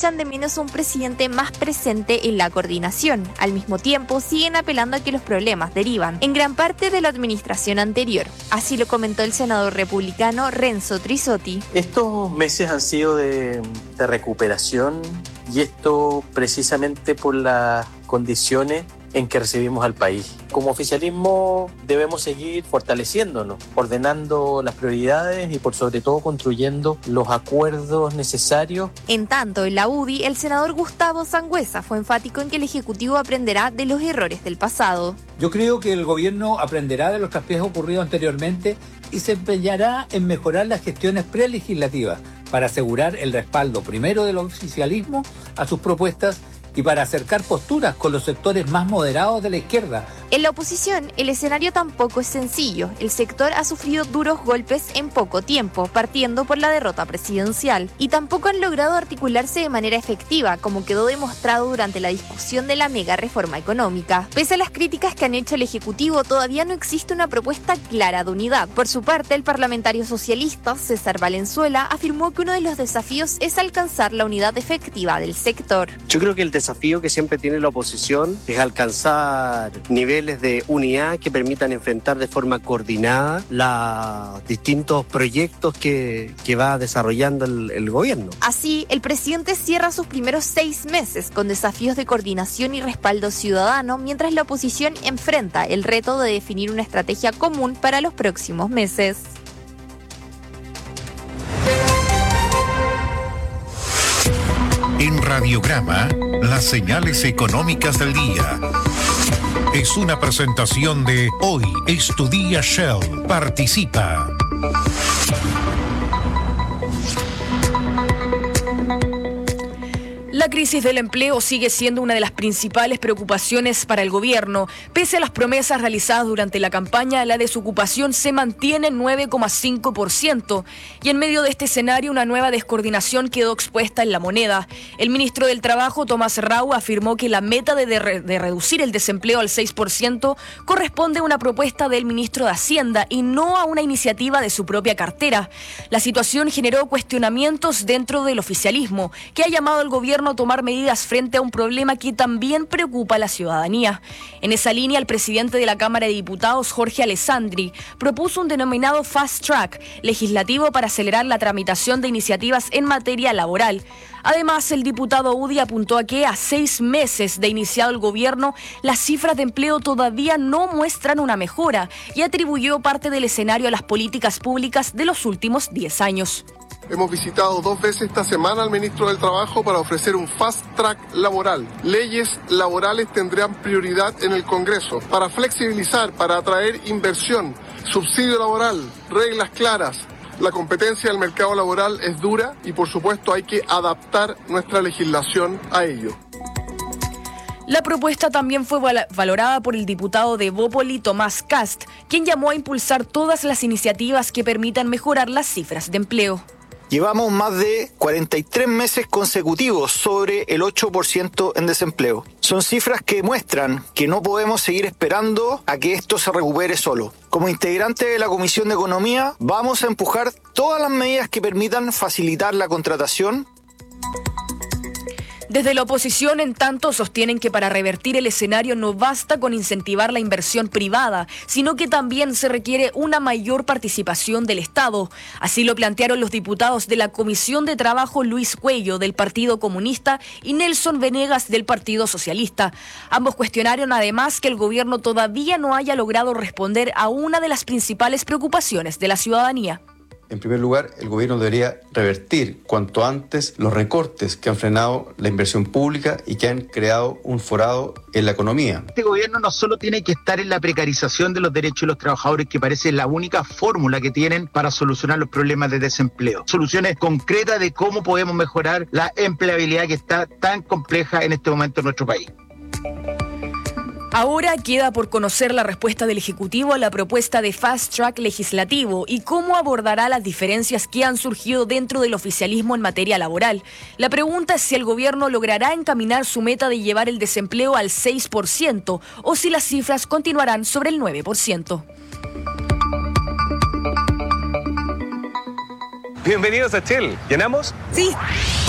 echan de menos a un presidente más presente en la coordinación. Al mismo tiempo, siguen apelando a que los problemas derivan en gran parte de la administración anterior. Así lo comentó el senador republicano Renzo Trisotti. Estos meses han sido de recuperación, y esto precisamente por las condiciones en que recibimos al país. Como oficialismo debemos seguir fortaleciéndonos, ordenando las prioridades y por sobre todo construyendo los acuerdos necesarios. En tanto, en la UDI, el senador Gustavo Sangüesa fue enfático en que el Ejecutivo aprenderá de los errores del pasado. Yo creo que el gobierno aprenderá de los traspiés ocurridos anteriormente y se empeñará en mejorar las gestiones prelegislativas para asegurar el respaldo primero del oficialismo a sus propuestas y para acercar posturas con los sectores más moderados de la izquierda. En la oposición, el escenario tampoco es sencillo. El sector ha sufrido duros golpes en poco tiempo, partiendo por la derrota presidencial, y tampoco han logrado articularse de manera efectiva, como quedó demostrado durante la discusión de la mega reforma económica. Pese a las críticas que han hecho el Ejecutivo, todavía no existe una propuesta clara de unidad. Por su parte, el parlamentario socialista César Valenzuela afirmó que uno de los desafíos es alcanzar la unidad efectiva del sector. Yo creo que el desafío que siempre tiene la oposición es alcanzar niveles de unidad que permitan enfrentar de forma coordinada los distintos proyectos que va desarrollando el gobierno. Así, el presidente cierra sus primeros 6 meses con desafíos de coordinación y respaldo ciudadano, mientras la oposición enfrenta el reto de definir una estrategia común para los próximos meses. En Radiograma, las señales económicas del día. Es una presentación de Hoy es tu día Shell. Participa. La crisis del empleo sigue siendo una de las principales preocupaciones para el gobierno. Pese a las promesas realizadas durante la campaña, la desocupación se mantiene en 9,5%. Y en medio de este escenario, una nueva descoordinación quedó expuesta en La Moneda. El ministro del Trabajo, Tomás Rau, afirmó que la meta de reducir el desempleo al 6% corresponde a una propuesta del ministro de Hacienda y no a una iniciativa de su propia cartera. La situación generó cuestionamientos dentro del oficialismo, que ha llamado al gobierno a tomar medidas frente a un problema que también preocupa a la ciudadanía. En esa línea, el presidente de la Cámara de Diputados, Jorge Alessandri, propuso un denominado fast track legislativo para acelerar la tramitación de iniciativas en materia laboral. Además, el diputado UDI apuntó a que a 6 meses de iniciado el gobierno, las cifras de empleo todavía no muestran una mejora y atribuyó parte del escenario a las políticas públicas de los últimos 10 años. Hemos visitado 2 veces esta semana al ministro del Trabajo para ofrecer un fast track laboral. Leyes laborales tendrán prioridad en el Congreso para flexibilizar, para atraer inversión, subsidio laboral, reglas claras. La competencia del mercado laboral es dura y por supuesto hay que adaptar nuestra legislación a ello. La propuesta también fue valorada por el diputado de Bópoli, Tomás Kast, quien llamó a impulsar todas las iniciativas que permitan mejorar las cifras de empleo. Llevamos más de 43 meses consecutivos sobre el 8% en desempleo. Son cifras que muestran que no podemos seguir esperando a que esto se recupere solo. Como integrante de la Comisión de Economía, vamos a empujar todas las medidas que permitan facilitar la contratación. Desde la oposición, en tanto, sostienen que para revertir el escenario no basta con incentivar la inversión privada, sino que también se requiere una mayor participación del Estado. Así lo plantearon los diputados de la Comisión de Trabajo Luis Cuello, del Partido Comunista, y Nelson Venegas, del Partido Socialista. Ambos cuestionaron además que el gobierno todavía no haya logrado responder a una de las principales preocupaciones de la ciudadanía. En primer lugar, el gobierno debería revertir cuanto antes los recortes que han frenado la inversión pública y que han creado un forado en la economía. Este gobierno no solo tiene que estar en la precarización de los derechos de los trabajadores, que parece la única fórmula que tienen para solucionar los problemas de desempleo. Soluciones concretas de cómo podemos mejorar la empleabilidad que está tan compleja en este momento en nuestro país. Ahora queda por conocer la respuesta del Ejecutivo a la propuesta de fast track legislativo y cómo abordará las diferencias que han surgido dentro del oficialismo en materia laboral. La pregunta es si el gobierno logrará encaminar su meta de llevar el desempleo al 6% o si las cifras continuarán sobre el 9%. Bienvenidos a Shell. ¿Llenamos? Sí.